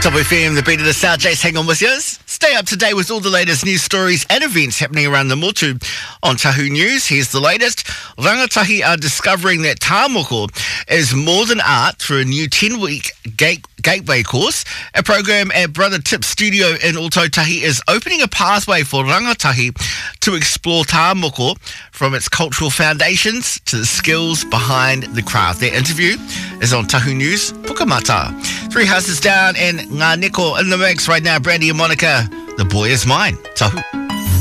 Top FM, the beat of the South. Jace, hang on with us. Stay up to date with all the latest news stories and events happening around the motu. On Tahu News, here's the latest. Rangatahi are discovering that tā moko is more than art through a new 10-week gateway course. A program at Brother Tip Studio in Ōtautahi is opening a pathway for rangatahi to explore tā moko from its cultural foundations to the skills behind the craft. Their interview is on Tahu News, Pukamata. Three Houses Down and Ngā Neko in the mix right now. Brandy and Monica, The Boy Is Mine. Tahu.